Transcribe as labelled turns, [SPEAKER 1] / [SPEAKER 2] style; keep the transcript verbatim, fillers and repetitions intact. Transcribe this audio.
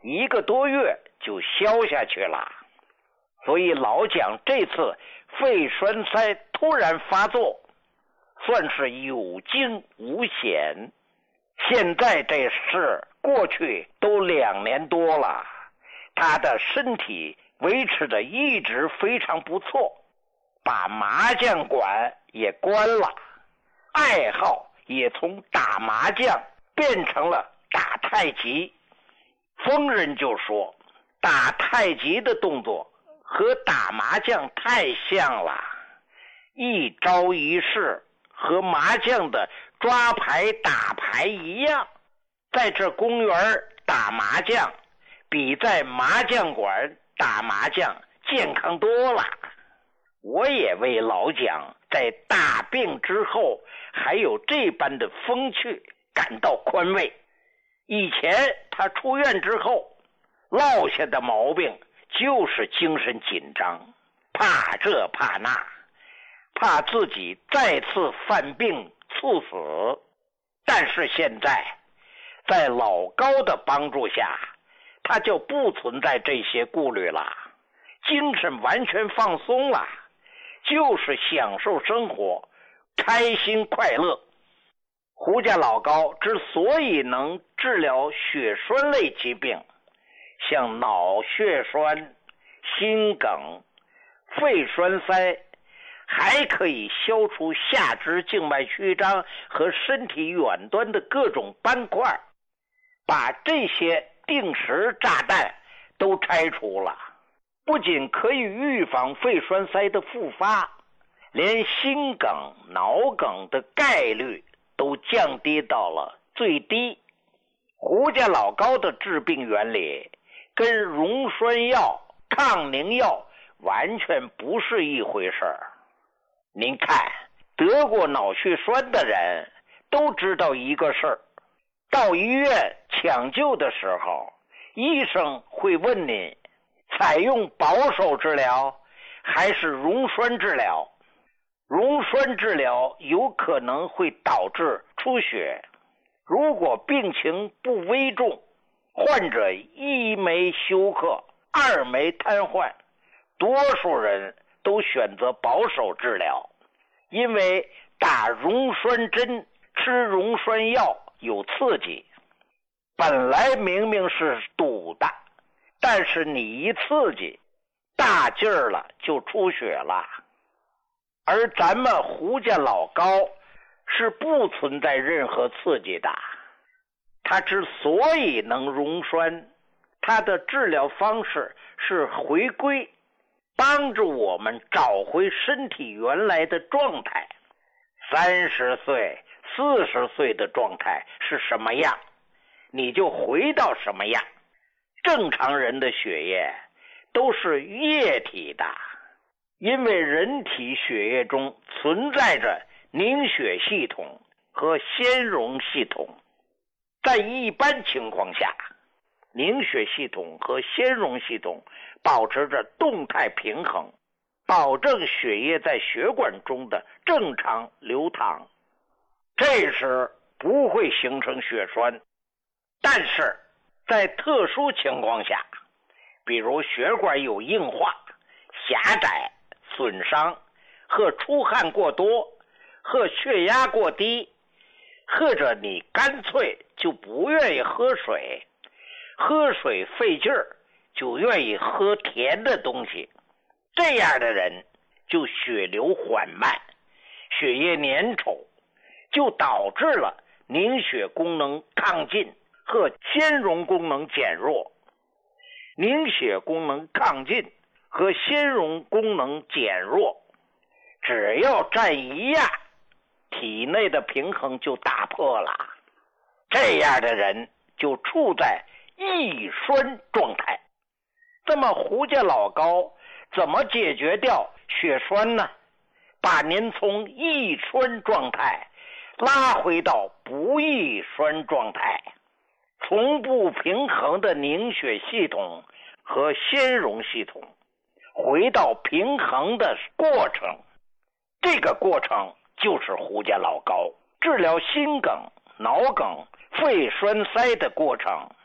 [SPEAKER 1] 一个多月就消下去了。所以老蒋这次肺栓塞突然发作，算是有惊无险。现在这事过去都两年多了，他的身体维持的一直非常不错，把麻将馆也关了，爱好也从打麻将变成了打太极。疯人就说，打太极的动作和打麻将太像了，一招一式和麻将的抓牌打牌一样。在这公园打麻将比在麻将馆打麻将健康多了。我也为老蒋在大病之后还有这般的风趣感到宽慰。以前他出院之后落下的毛病就是精神紧张，怕这怕那，怕自己再次犯病猝死。但是现在在老高的帮助下，他就不存在这些顾虑了，精神完全放松了，就是享受生活，开心快乐。胡家老高之所以能治疗血栓类疾病，像脑血栓、心梗、肺栓塞，还可以消除下肢静脉曲张和身体远端的各种斑块，把这些定时炸弹都拆除了。不仅可以预防肺栓塞的复发，连心梗、脑梗的概率都降低到了最低。胡家老高的治病原理跟溶栓药、抗凝药完全不是一回事儿。您看，得过脑血栓的人都知道一个事儿，到医院抢救的时候，医生会问您采用保守治疗还是溶栓治疗。溶栓治疗有可能会导致出血，如果病情不危重，患者一没休克，二没瘫痪，多数人都选择保守治疗，因为打溶栓针、吃溶栓药有刺激，本来明明是堵的，但是你一刺激，大劲儿了就出血了。而咱们胡家老高是不存在任何刺激的，他之所以能溶栓，他的治疗方式是回归，帮助我们找回身体原来的状态。三十岁、四十岁的状态是什么样，你就回到什么样。正常人的血液都是液体的，因为人体血液中存在着凝血系统和纤溶系统。在一般情况下，凝血系统和纤溶系统保持着动态平衡，保证血液在血管中的正常流淌，这时不会形成血栓。但是在特殊情况下，比如血管有硬化、狭窄、损伤，或出汗过多，或血压过低，或者你干脆就不愿意喝水，喝水费劲儿，就愿意喝甜的东西，这样的人就血流缓慢，血液粘稠，就导致了凝血功能亢进和纤溶功能减弱。凝血功能亢进和纤溶功能减弱，只要占一样，体内的平衡就打破了，这样的人就处在易栓状态。这么胡家老高怎么解决掉血栓呢？把您从易栓状态拉回到不易栓状态，从不平衡的凝血系统和纤溶系统回到平衡的过程，这个过程就是胡家老高治疗心梗、脑梗、肺栓塞的过程。